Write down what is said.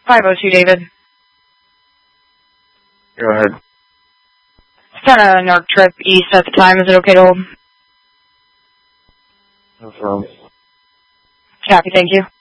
502, David. Go ahead. It's on a NARC trip east at the time. Is it okay to hold? No problem. Copy, thank you.